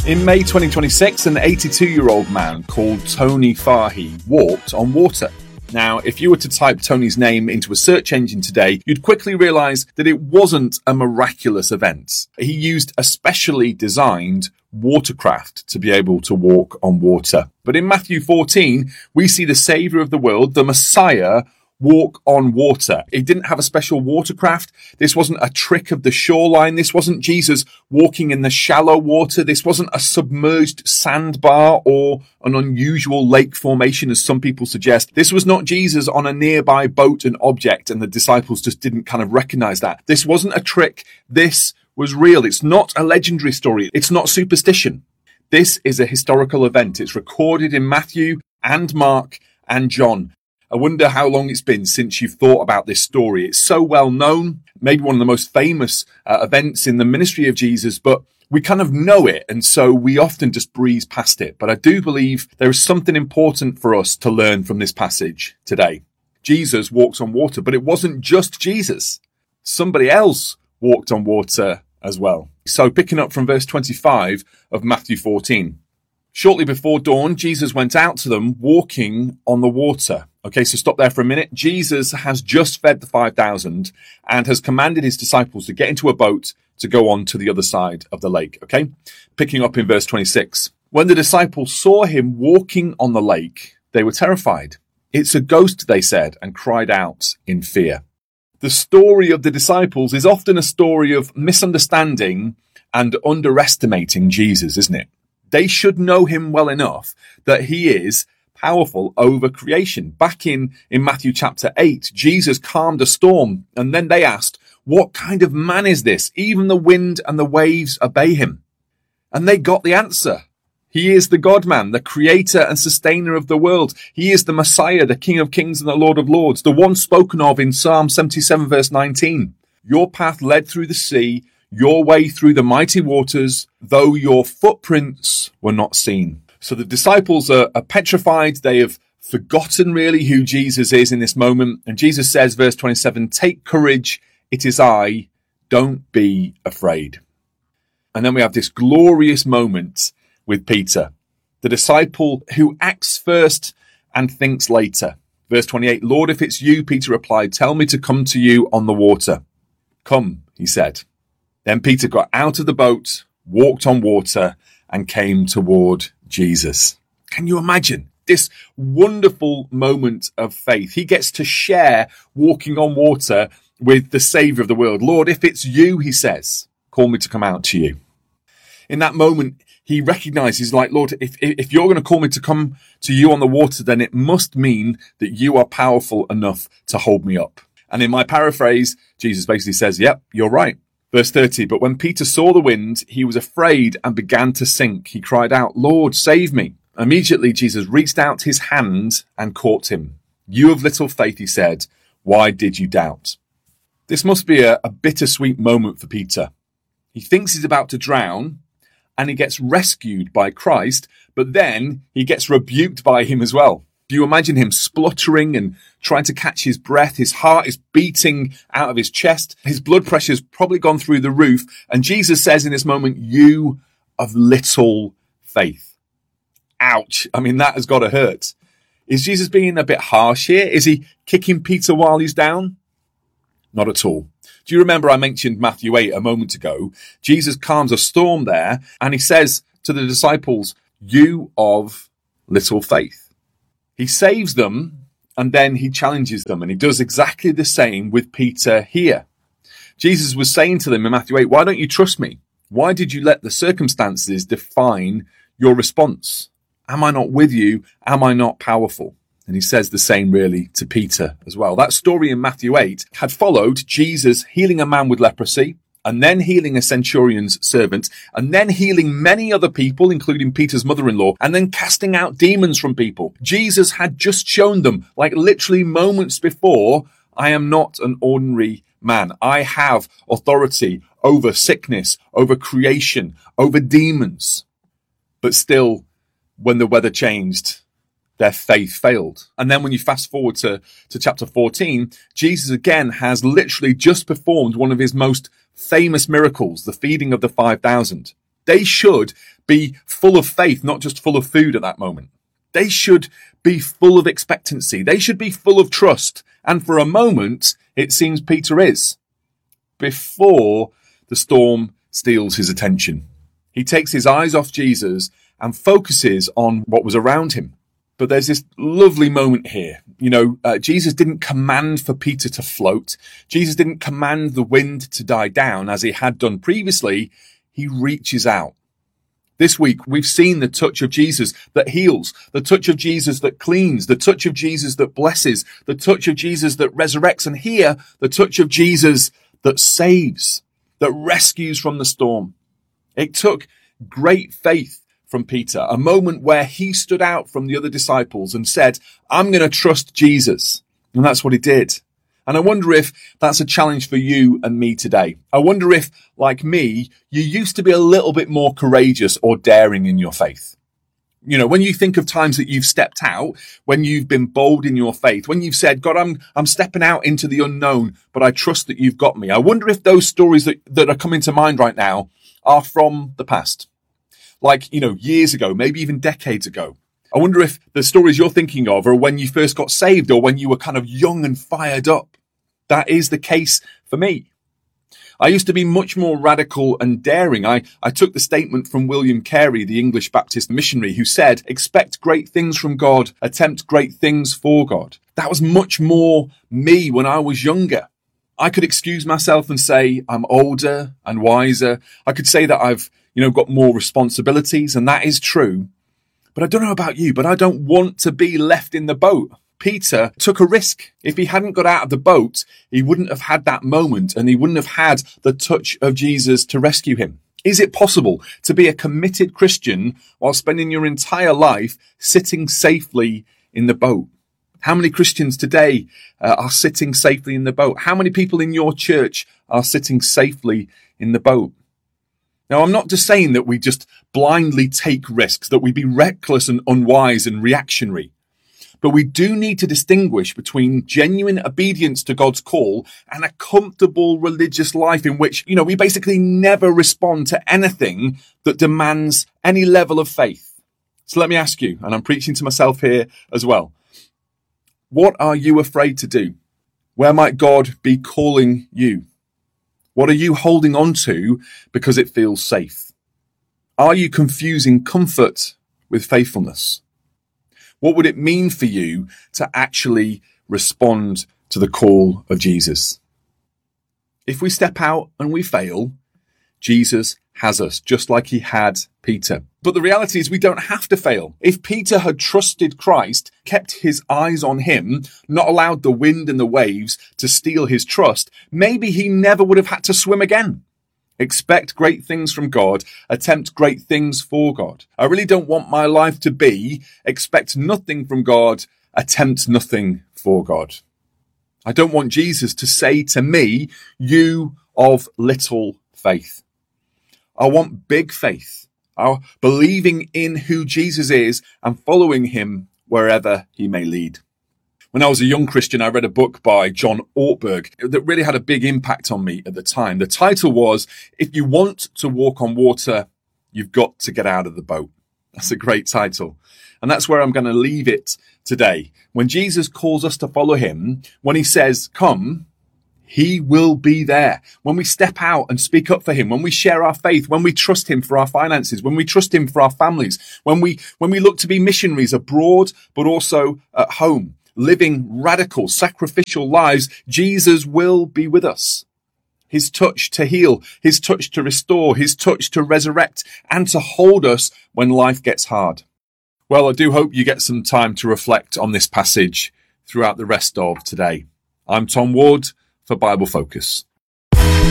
In May 2026, an 82-year-old man called Tony Fahey walked on water. Now, if you were to type Tony's name into a search engine today, you'd quickly realise that it wasn't a miraculous event. He used a specially designed watercraft to be able to walk on water. But in Matthew 14, we see the Saviour of the world, the Messiah, walk on water. He didn't have a special watercraft. This wasn't a trick of the shoreline. This wasn't Jesus walking in the shallow water. This wasn't a submerged sandbar or an unusual lake formation, as some people suggest. This was not Jesus on a nearby boat and object, and the disciples just didn't kind of recognize that. This wasn't a trick. This was real. It's not a legendary story. It's not superstition. This is a historical event. It's recorded in Matthew and Mark and John. I wonder how long it's been since you've thought about this story. It's so well known, maybe one of the most famous events in the ministry of Jesus, but we kind of know it, and so we often just breeze past it. But I do believe there is something important for us to learn from this passage today. Jesus walks on water, but it wasn't just Jesus. Somebody else walked on water as well. So picking up from verse 25 of Matthew 14. Shortly before dawn, Jesus went out to them walking on the water. Okay, so stop there for a minute. Jesus has just fed the 5,000 and has commanded his disciples to get into a boat to go on to the other side of the lake. Okay, picking up in verse 26. When the disciples saw him walking on the lake, they were terrified. "It's a ghost," they said, and cried out in fear. The story of the disciples is often a story of misunderstanding and underestimating Jesus, isn't it? They should know him well enough that he is powerful over creation. Back in Matthew chapter 8, Jesus calmed a storm, and then they asked, "What kind of man is this? Even the wind and the waves obey him." And they got the answer. He is the God-man, the creator and sustainer of the world. He is the Messiah, the King of Kings and the Lord of Lords, the one spoken of in Psalm 77 verse 19. Your path led through the sea, your way through the mighty waters, though your footprints were not seen. So the disciples are petrified. They have forgotten really who Jesus is in this moment. And Jesus says, verse 27, "Take courage, it is I, don't be afraid." And then we have this glorious moment with Peter, the disciple who acts first and thinks later. Verse 28, "Lord, if it's you," Peter replied, "tell me to come to you on the water." "Come," he said. Then Peter got out of the boat, walked on water, and came toward Jesus. Can you imagine this wonderful moment of faith? He gets to share walking on water with the Saviour of the world. "Lord, if it's you," he says, "call me to come out to you." In that moment, he recognizes, like, "Lord, if you're going to call me to come to you on the water, then it must mean that you are powerful enough to hold me up." And in my paraphrase, Jesus basically says, "Yep, you're right." Verse 30, "But when Peter saw the wind, he was afraid and began to sink. He cried out, 'Lord, save me.' Immediately Jesus reached out his hand and caught him. 'You of little faith,' he said, 'why did you doubt?'" This must be a bittersweet moment for Peter. He thinks he's about to drown, and he gets rescued by Christ, but then he gets rebuked by him as well. Do you imagine him spluttering and trying to catch his breath? His heart is beating out of his chest. His blood pressure's probably gone through the roof. And Jesus says in this moment, "You of little faith." Ouch. I mean, that has got to hurt. Is Jesus being a bit harsh here? Is he kicking Peter while he's down? Not at all. Do you remember I mentioned Matthew 8 a moment ago? Jesus calms a storm there, and he says to the disciples, "You of little faith." He saves them, and then he challenges them, and he does exactly the same with Peter here. Jesus was saying to them in Matthew 8, "Why don't you trust me? Why did you let the circumstances define your response? Am I not with you? Am I not powerful?" And he says the same really to Peter as well. That story in Matthew 8 had followed Jesus healing a man with leprosy, and then healing a centurion's servant, and then healing many other people, including Peter's mother-in-law, and then casting out demons from people. Jesus had just shown them, like literally moments before, "I am not an ordinary man. I have authority over sickness, over creation, over demons." But still, when the weather changed, their faith failed. And then when you fast forward to chapter 14, Jesus again has literally just performed one of his most famous miracles, the feeding of the 5,000. They should be full of faith, not just full of food at that moment. They should be full of expectancy. They should be full of trust. And for a moment, it seems Peter is, before the storm steals his attention. He takes his eyes off Jesus and focuses on what was around him. But there's this lovely moment here. Jesus didn't command for Peter to float. Jesus didn't command the wind to die down as he had done previously. He reaches out. This week, we've seen the touch of Jesus that heals, the touch of Jesus that cleans, the touch of Jesus that blesses, the touch of Jesus that resurrects, and here, the touch of Jesus that saves, that rescues from the storm. It took great faith from Peter, a moment where he stood out from the other disciples and said, I'm going to trust Jesus. And that's what he did. And I wonder if that's a challenge for you and me today. I wonder if, like me, you used to be a little bit more courageous or daring in your faith. When you think of times that you've stepped out, when you've been bold in your faith, when you've said, God, I'm stepping out into the unknown, but I trust that you've got me. I wonder if those stories that are coming to mind right now are from the past. Like, years ago, maybe even decades ago. I wonder if the stories you're thinking of are when you first got saved or when you were kind of young and fired up. That is the case for me. I used to be much more radical and daring. I took the statement from William Carey, the English Baptist missionary, who said, expect great things from God, attempt great things for God. That was much more me when I was younger. I could excuse myself and say I'm older and wiser. I could say that I've got more responsibilities, and that is true. But I don't know about you, but I don't want to be left in the boat. Peter took a risk. If he hadn't got out of the boat, he wouldn't have had that moment, and he wouldn't have had the touch of Jesus to rescue him. Is it possible to be a committed Christian while spending your entire life sitting safely in the boat? How many Christians today are sitting safely in the boat? How many people in your church are sitting safely in the boat? Now, I'm not just saying that we just blindly take risks, that we be reckless and unwise and reactionary. But we do need to distinguish between genuine obedience to God's call and a comfortable religious life in which, we basically never respond to anything that demands any level of faith. So let me ask you, and I'm preaching to myself here as well. What are you afraid to do? Where might God be calling you? What are you holding on to because it feels safe? Are you confusing comfort with faithfulness? What would it mean for you to actually respond to the call of Jesus? If we step out and we fail, Jesus has us, just like he had Peter. But the reality is we don't have to fail. If Peter had trusted Christ, kept his eyes on him, not allowed the wind and the waves to steal his trust, maybe he never would have had to swim again. Expect great things from God, attempt great things for God. I really don't want my life to be expect nothing from God, attempt nothing for God. I don't want Jesus to say to me, you of little faith. I want big faith, believing in who Jesus is and following him wherever he may lead. When I was a young Christian, I read a book by John Ortberg that really had a big impact on me at the time. The title was, If You Want to Walk on Water, You've Got to Get Out of the Boat. That's a great title. And that's where I'm going to leave it today. When Jesus calls us to follow him, when he says, come, he will be there. When we step out and speak up for him, when we share our faith, when we trust him for our finances, when we trust him for our families, when we look to be missionaries abroad, but also at home, living radical, sacrificial lives, Jesus will be with us. His touch to heal, his touch to restore, his touch to resurrect, and to hold us when life gets hard. Well, I do hope you get some time to reflect on this passage throughout the rest of today. I'm Tom Ward for Bible Focus.